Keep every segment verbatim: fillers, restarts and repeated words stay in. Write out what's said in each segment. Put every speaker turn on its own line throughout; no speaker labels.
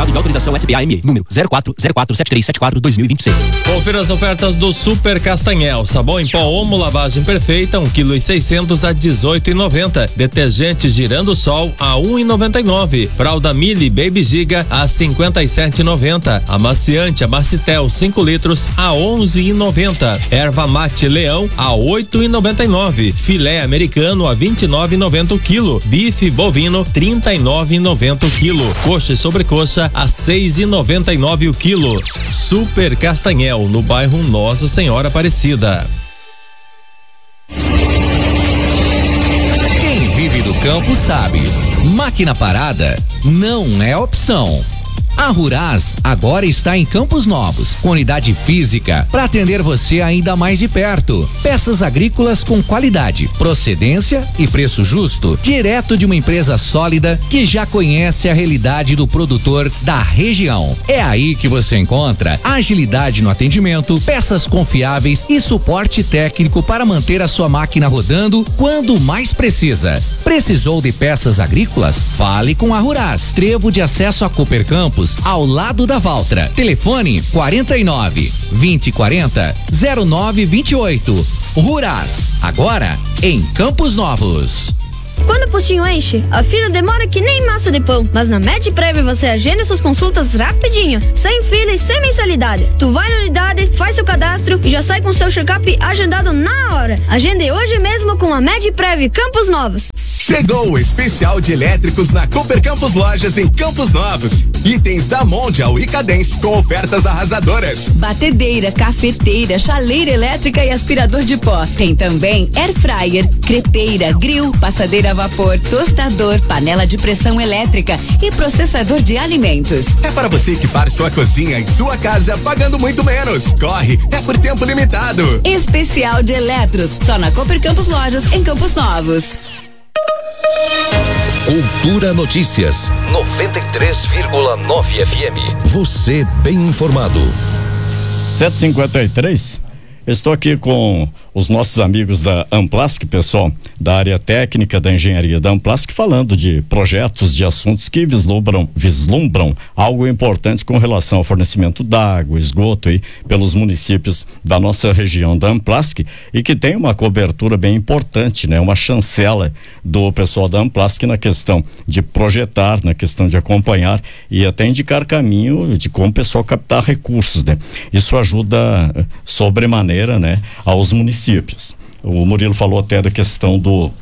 Certificado de autorização S B A M E, número zero quatro zero quatro sete três sete quatro dois mil e vinte e seis.
Confira as ofertas do Super Castanhel. Sabão em pó Omo lavagem perfeita, um quilo e seiscentos a dezoito e noventa. Detergente Girando Sol a um e noventa e nove. Fralda Mili Baby Giga a cinquenta e sete e noventa. Amaciante Amacitel cinco litros a onze e noventa. Erva Mate Leão a oito e noventa e nove. Filé americano a vinte e nove e noventa o quilo. Bife bovino trinta e nove e noventa o quilo. Coxa e sobrecoxa a seis e noventa e nove o quilo. Super Castanhel, no bairro Nossa Senhora Aparecida.
Quem vive do campo sabe, máquina parada não é opção. A Ruraz agora está em Campos Novos, com unidade física para atender você ainda mais de perto. Peças agrícolas com qualidade, procedência e preço justo, direto de uma empresa sólida que já conhece a realidade do produtor da região. É aí que você encontra agilidade no atendimento, peças confiáveis e suporte técnico para manter a sua máquina rodando quando mais precisa. Precisou de peças agrícolas? Fale com a Ruraz. Trevo de acesso a Cooper Campos, ao lado da Valtra. Telefone quarenta e nove, vinte e quarenta, zero nove vinte e oito. Ruraz, agora em Campos Novos.
Quando o postinho enche, a fila demora que nem massa de pão. Mas na MedPrev você agenda suas consultas rapidinho, sem fila e sem mensalidade. Tu vai na unidade, faz seu cadastro e já sai com seu check-up agendado na hora. Agende hoje mesmo com a MedPrev Campos Novos.
Chegou o especial de elétricos na Cooper Campos Lojas em Campos Novos. Itens da Mondial e Cadence com ofertas arrasadoras.
Batedeira, cafeteira, chaleira elétrica e aspirador de pó. Tem também air fryer, crepeira, grill, passadeira a vapor, tostador, panela de pressão elétrica e processador de alimentos.
É para você equipar sua cozinha em sua casa pagando muito menos. Corre, é por tempo limitado.
Especial de eletros, só na Cooper Campos Lojas em Campos Novos.
Cultura Notícias, noventa e três vírgula nove F M. Você bem informado.
sete e cinquenta e três. Estou aqui com os nossos amigos da Amplasc, pessoal da área técnica da engenharia da Amplasc, falando de projetos, de assuntos que vislumbram, vislumbram algo importante com relação ao fornecimento d'água, esgoto aí pelos municípios da nossa região da Amplasc, e que tem uma cobertura bem importante, né? Uma chancela do pessoal da Amplasc na questão de projetar, na questão de acompanhar e até indicar caminho de como o pessoal captar recursos, né? Isso ajuda sobremaneira, né, aos municípios. O Murilo falou até da questão do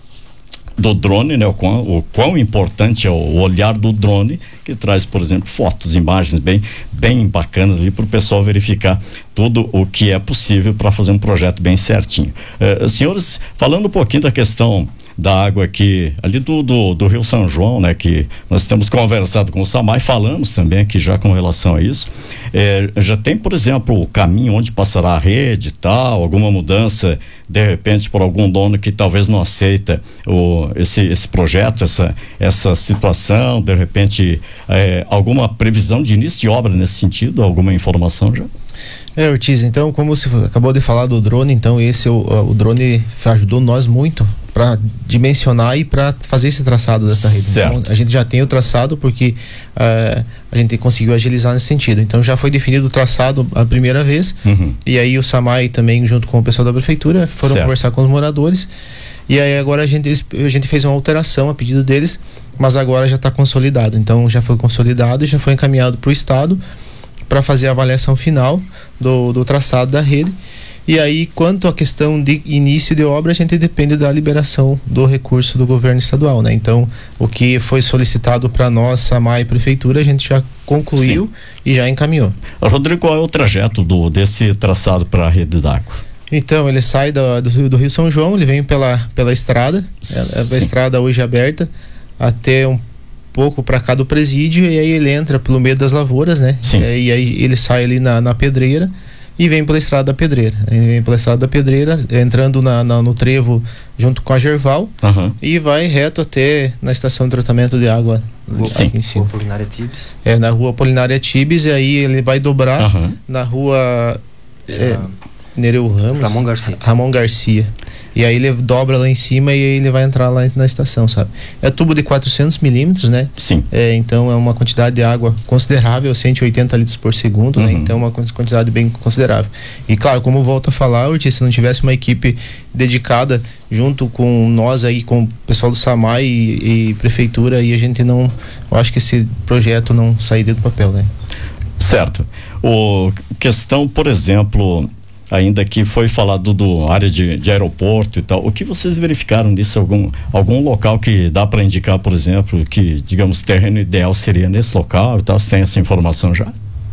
do drone, né, o quão, o quão importante é o olhar do drone, que traz, por exemplo, fotos, imagens bem bem bacanas ali para o pessoal verificar tudo o que é possível para fazer um projeto bem certinho. Uh, senhores, falando um pouquinho da questão da água aqui, ali do, do, do Rio São João, né, que nós temos conversado com o Samai, falamos também aqui já com relação a isso. É, já tem, por exemplo, o caminho onde passará a rede e tal, alguma mudança, de repente, por algum dono que talvez não aceita o, esse, esse projeto, essa, essa situação, de repente, é, alguma previsão de início de obra nesse sentido, alguma informação já?
É, Ortiz, então, como você acabou de falar do drone, então esse o, o drone ajudou nós muito para dimensionar e para fazer esse traçado dessa rede. Certo. Então, a gente já tem o traçado porque uh, a gente conseguiu agilizar nesse sentido. Então já foi definido o traçado a primeira vez, uhum. E aí o Samai também, junto com o pessoal da prefeitura, foram certo. Conversar com os moradores. E aí agora a gente, a gente fez uma alteração a pedido deles, mas agora já está consolidado. Então já foi consolidado e já foi encaminhado para o estado para fazer a avaliação final do, do traçado da rede. E aí, quanto à questão de início de obra, a gente depende da liberação do recurso do governo estadual, né? Então, o que foi solicitado para nós, Samai e Prefeitura, a gente já concluiu. Sim. E já encaminhou.
Rodrigo, qual é o trajeto do, desse traçado para a rede d'água?
Então, ele sai do, do, do Rio São João, ele vem pela, pela estrada, a, a estrada hoje aberta, até um pouco para cá do presídio, e aí ele entra pelo meio das lavouras, né? Sim. E, e aí ele sai ali na, na Pedreira e vem pela estrada da Pedreira. Ele vem pela estrada da Pedreira, entrando na, na, no trevo junto com a Gerval, uhum. E vai reto até na estação de tratamento de água. Sim. Aqui em cima. Rua Apolinária Tibes. É, na rua Apolinária Tibes, e aí ele vai dobrar uhum. na rua é, Nereu Ramos.
Ramon Garcia.
Ramon Garcia. e aí ele dobra lá em cima e aí ele vai entrar lá na estação, sabe? É tubo de quatrocentos milímetros, né?
Sim.
É, então é uma quantidade de água considerável, cento e oitenta litros por segundo, uhum. né? Então é uma quantidade bem considerável. E claro, como volto a falar, Ortiz, se não tivesse uma equipe dedicada junto com nós aí, com o pessoal do SAMAI e, e prefeitura, e a gente não, eu acho que esse projeto não sairia do papel, né?
Certo. O questão, por exemplo, ainda que foi falado do área de, de aeroporto e tal, o que vocês verificaram disso? Algum, algum local que dá para indicar, por exemplo, que, digamos, terreno ideal seria nesse local e tal? Você tem essa informação já?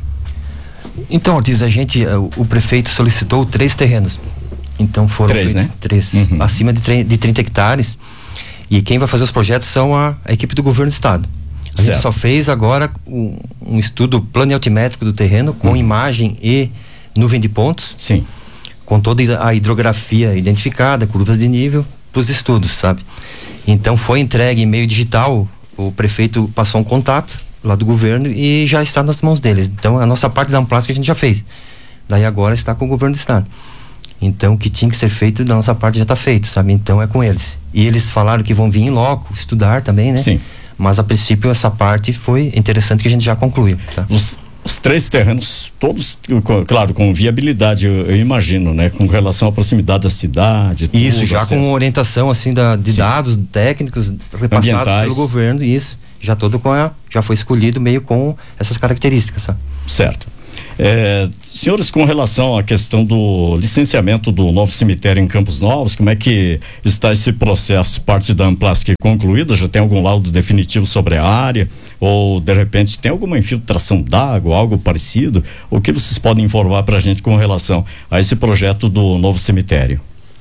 Então, Ortiz, a gente, o, o prefeito solicitou três terrenos. Então foram
três, né?
Três, uhum. acima de, de trinta hectares. E quem vai fazer os projetos são a, a equipe do governo do estado. A certo. gente só fez agora um, um estudo planialtimétrico do terreno com uhum. imagem e nuvem de pontos.
Sim.
Com toda a hidrografia identificada, curvas de nível, para os estudos, sabe? Então foi entregue em meio digital, o prefeito passou um contato lá do governo e já está nas mãos deles. Então a nossa parte da Amplast a gente já fez. Daí agora está com o governo do estado. Então o que tinha que ser feito da nossa parte já está feito, sabe? Então é com eles. E eles falaram que vão vir em loco, estudar também, né?
Sim.
Mas a princípio essa parte foi interessante que a gente já concluiu, tá?
Os, os três terrenos, todos, claro, com viabilidade, eu, eu imagino, né? Com relação à proximidade da cidade.
Isso,
tudo,
já
acesso.
Com orientação, assim, da, de Sim. dados técnicos repassados
ambientais.
pelo governo, isso. Já todo com a, já foi escolhido meio com essas características, sabe?
Certo. É, senhores, com relação à questão do licenciamento do novo cemitério em Campos Novos, como é que está esse processo? Parte da Amplast concluída? Já tem algum laudo definitivo sobre a área? Ou, de repente, tem alguma infiltração d'água, algo parecido? O que vocês podem informar para a gente com relação a esse projeto do novo cemitério?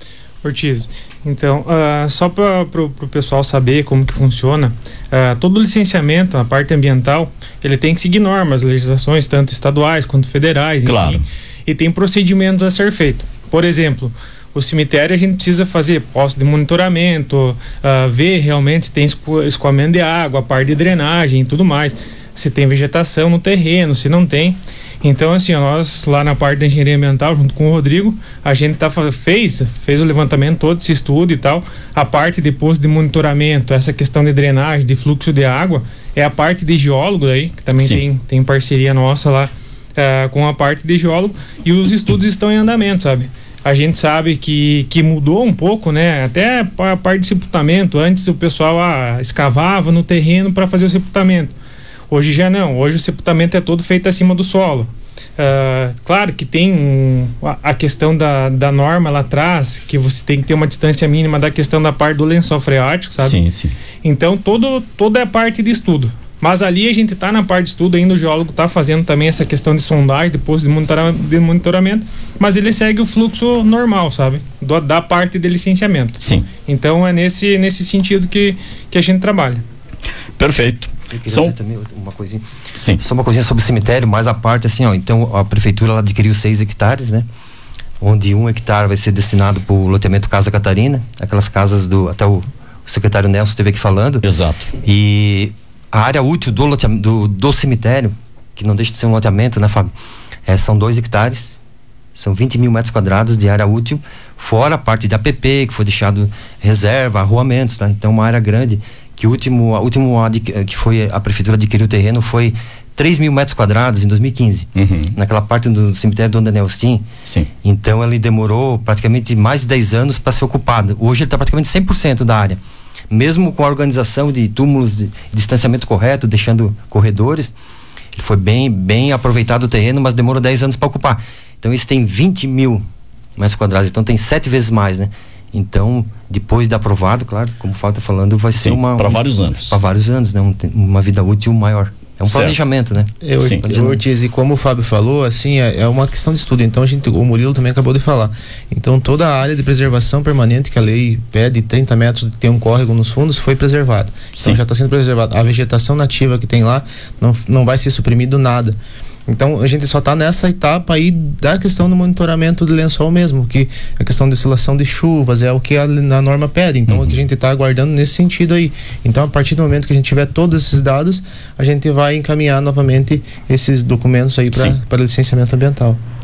Ortiz, então, uh, só para o pessoal saber como que funciona, uh, todo licenciamento, a parte ambiental, ele tem que seguir normas, legislações, tanto estaduais quanto federais,
claro.
enfim, e tem procedimentos a ser feito. Por exemplo, o cemitério a gente precisa fazer posto de monitoramento, uh, ver realmente se tem esco escoamento de água, a parte de drenagem e tudo mais, se tem vegetação no terreno, se não tem. Então, assim, nós lá na parte da engenharia ambiental, junto com o Rodrigo, a gente tá, fez, fez o levantamento todo, esse estudo e tal. A parte depois de monitoramento, essa questão de drenagem, de fluxo de água, é a parte de geólogo aí, que também tem, tem parceria nossa lá uh, com a parte de geólogo, e os estudos estão em andamento, sabe? A gente sabe que, que mudou um pouco, né? Até a parte de sepultamento. Antes o pessoal ah, escavava no terreno para fazer o sepultamento. Hoje já não, hoje o sepultamento é todo feito acima do solo. Uh, claro que tem um, a, a questão da, da norma lá atrás, que você tem que ter uma distância mínima da questão da parte do lençol freático, sabe?
Sim, sim.
Então todo, toda é a parte de estudo. Mas ali a gente está na parte de estudo, ainda o geólogo está fazendo também essa questão de sondagem, depois de monitoramento, de monitoramento, mas ele segue o fluxo normal, sabe? Do, da parte de licenciamento.
Sim.
Então é nesse, nesse sentido que, que a gente trabalha.
Perfeito.
Eu queria
São...
também uma coisinha.
Sim.
Só uma coisinha sobre o cemitério, mais a parte assim, ó. Então a prefeitura ela adquiriu seis hectares, né? Onde um hectare vai ser destinado para o loteamento Casa Catarina, aquelas casas do até o, o secretário Nelson esteve aqui falando.
Exato.
E a área útil do, loteamento, do, do cemitério, que não deixa de ser um loteamento, né, Fábio? É, são dois hectares, são vinte mil metros quadrados de área útil, fora a parte de A P P, que foi deixado reserva, arruamentos, tá? Então uma área grande. Que o último, a último que foi a prefeitura adquiriu o terreno foi três mil metros quadrados em dois mil e quinze,
uhum.
naquela parte do cemitério do Daniel Steen.
Sim.
Então ele demorou praticamente mais de dez anos para ser ocupado. Hoje ele está praticamente cem por cento da área, mesmo com a organização de túmulos de distanciamento correto, deixando corredores. Ele foi bem, bem aproveitado o terreno, mas demorou dez anos para ocupar. Então isso tem vinte mil metros quadrados, então tem sete vezes mais, né? Então, depois de aprovado, claro, como o Fábio está falando, vai
Sim,
ser uma...
para
um,
vários anos.
Para vários anos, né? Um, uma vida útil maior. É um certo. planejamento, né?
Eu, eu, Ortiz, e como o Fábio falou, assim, é, é uma questão de estudo. Então, a gente, o Murilo também acabou de falar. Então, toda a área de preservação permanente que a lei pede, trinta metros, tem um córrego nos fundos, foi preservado. Então, Sim. já está sendo preservado. A vegetação nativa que tem lá, não, não vai ser suprimido nada. Então a gente só está nessa etapa aí da questão do monitoramento do lençol mesmo, que a questão de oscilação de chuvas é o que a, a norma pede. Então uhum. é que a gente está aguardando nesse sentido aí. Então a partir do momento que a gente tiver todos esses dados, a gente vai encaminhar novamente esses documentos aí para licenciamento ambiental.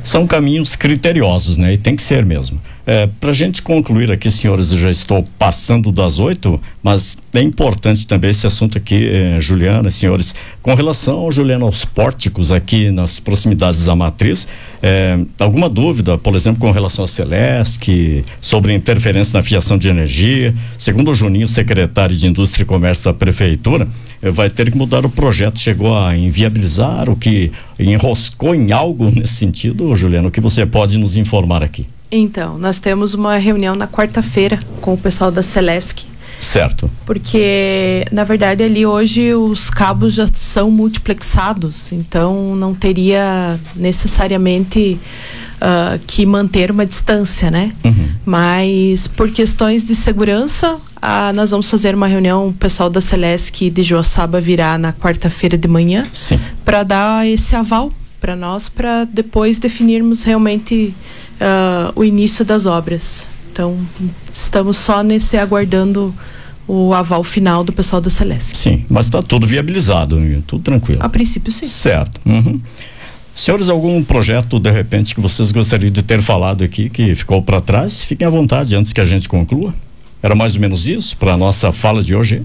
São caminhos criteriosos, né? E tem que ser mesmo. É, pra gente concluir aqui, senhores, eu já estou passando das oito, mas é importante também esse assunto aqui, eh, Juliana, senhores, com relação, Juliana, aos pórticos aqui nas proximidades da matriz, eh, alguma dúvida, por exemplo, com relação à Celesc, sobre interferência na fiação de energia? Segundo o Juninho, secretário de Indústria e Comércio da Prefeitura, eh, vai ter que mudar o projeto, chegou a inviabilizar, o que enroscou em algo nesse sentido, Juliana, o que você pode nos informar aqui?
Então, nós temos uma reunião na quarta-feira com o pessoal da Celesc.
Certo.
Porque, na verdade, ali hoje os cabos já são multiplexados, então não teria necessariamente uh, que manter uma distância, né? Uhum. Mas, por questões de segurança, uh, nós vamos fazer uma reunião, o pessoal da Celesc de Joaçaba virá na quarta-feira de manhã para dar esse aval para nós, para depois definirmos realmente Uh, o início das obras. Então, estamos só nesse aguardando o aval final do pessoal da Celesc.
Sim, mas está tudo viabilizado, tudo tranquilo.
A princípio, sim.
Certo. Uhum. Senhores, algum projeto, de repente, que vocês gostariam de ter falado aqui, que ficou para trás? Fiquem à vontade antes que a gente conclua. Era mais ou menos isso para a nossa fala de hoje?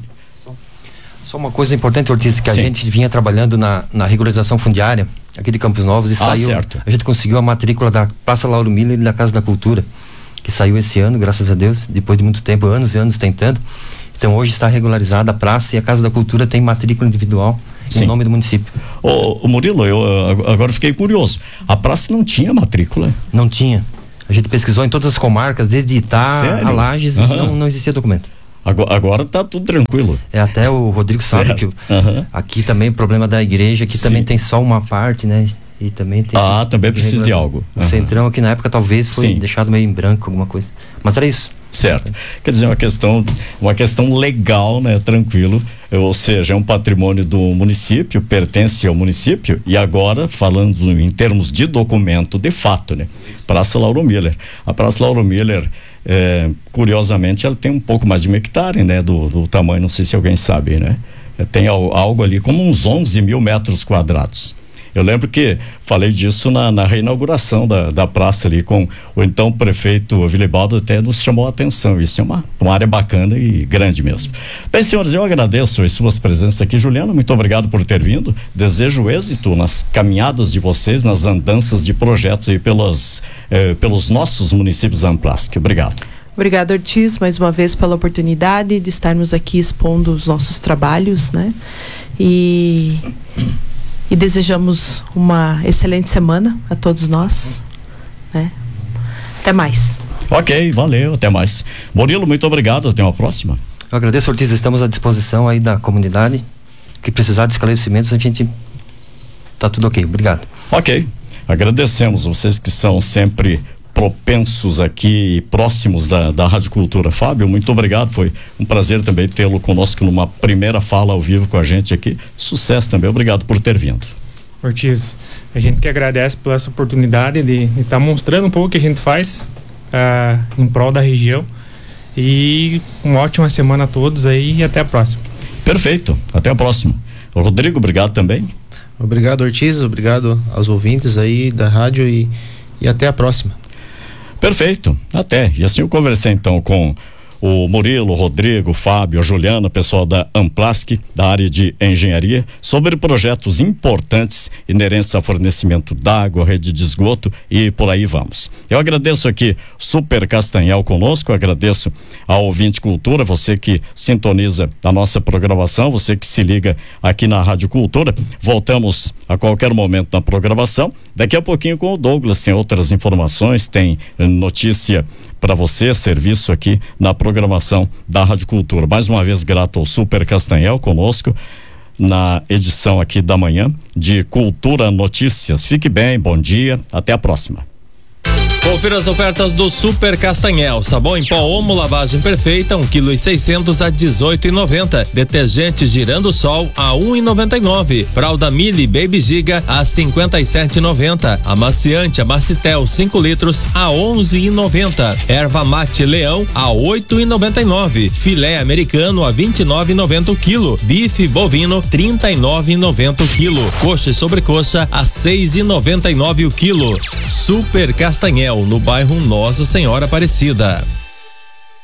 Só uma coisa importante, Ortiz, que Sim. a gente vinha trabalhando na, na regularização fundiária aqui de Campos Novos e ah, saiu, certo. a gente conseguiu a matrícula da Praça Lauro Miller e da Casa da Cultura, que saiu esse ano, graças a Deus, depois de muito tempo, anos e anos tentando. Então hoje está regularizada a praça e a Casa da Cultura tem matrícula individual Sim. em nome do município.
Ô, ô Murilo, eu agora fiquei curioso, a praça não tinha matrícula?
Não tinha. A gente pesquisou em todas as comarcas, desde Itá Sério? a Lages, uhum. não, não existia documento.
Agora, agora tá tudo tranquilo.
É, até o Rodrigo sabe certo. que uhum. aqui também o problema da igreja, aqui Sim. também tem só uma parte, né? E também tem.
Ah, que, também precisa de algo.
O uhum. Centrão aqui na época talvez foi Sim. deixado meio em branco, alguma coisa. Mas era isso.
Certo. Quer dizer, uma questão, uma questão legal, né? Tranquilo. Ou seja, é um patrimônio do município, pertence ao município, e agora, falando em termos de documento, de fato, né? Praça Lauro Miller. A Praça Lauro Miller, é, curiosamente, ela tem um pouco mais de um hectare, né? Do, do tamanho, não sei se alguém sabe, né? Tem algo ali como uns onze mil metros quadrados. Eu lembro que falei disso na, na reinauguração da, da praça ali com o então prefeito Vilibaldo, até nos chamou a atenção. Isso é uma, uma área bacana e grande mesmo. Bem, senhores, eu agradeço as suas presenças aqui. Juliana, muito obrigado por ter vindo. Desejo êxito nas caminhadas de vocês, nas andanças de projetos aí pelos, eh, pelos nossos municípios da Amplast. Obrigado.
Obrigado, Ortiz, mais uma vez pela oportunidade de estarmos aqui expondo os nossos trabalhos, né? E... E desejamos uma excelente semana a todos nós, né? Até mais.
Ok, valeu, até mais. Murilo, muito obrigado, até uma próxima.
Eu agradeço, Ortiz, estamos à disposição aí da comunidade, que precisar de esclarecimentos, a gente tá tudo ok, obrigado.
Ok, agradecemos vocês que são sempre propensos aqui e próximos da, da Rádio Cultura. Fábio, muito obrigado, foi um prazer também tê-lo conosco numa primeira fala ao vivo com a gente aqui. Sucesso também, obrigado por ter vindo.
Ortiz, a gente que agradece por essa oportunidade de estar tá mostrando um pouco o que a gente faz uh, em prol da região, e uma ótima semana a todos aí e até a próxima.
Perfeito, até a próxima. Rodrigo, obrigado também.
Obrigado, Ortiz, obrigado aos ouvintes aí da rádio e, e até a próxima.
Perfeito, até. E assim eu conversei então com o Murilo, o Rodrigo, o Fábio, a Juliana, pessoal da Amplast, da área de engenharia, sobre projetos importantes inerentes a fornecimento d'água, rede de esgoto e por aí vamos. Eu agradeço aqui Super Castanhel conosco, eu agradeço ao ouvinte Cultura, você que sintoniza a nossa programação, você que se liga aqui na Rádio Cultura. Voltamos a qualquer momento na programação. Daqui a pouquinho com o Douglas tem outras informações, tem notícia para você, serviço aqui na programação da Rádio Cultura. Mais uma vez grato ao Super Castanhel conosco na edição aqui da manhã de Cultura Notícias. Fique bem, bom dia, até a próxima.
Confira as ofertas do Super Castanhel. Sabão em pó Omo lavagem perfeita, um quilo e seiscentos a dezoito e noventa. Detergente Girando Sol a um e noventa e nove. Fralda Mili Baby Giga a cinquenta e sete e noventa. Amaciante Amacitel cinco litros a onze e noventa. Erva Mate Leão a oito e noventa e nove. Filé americano a vinte e nove e noventa o quilo. Bife bovino trinta e nove e noventa o quilo. Coxa e sobrecoxa a seis e noventa e nove o quilo. Super Castanhel, no bairro Nossa Senhora Aparecida.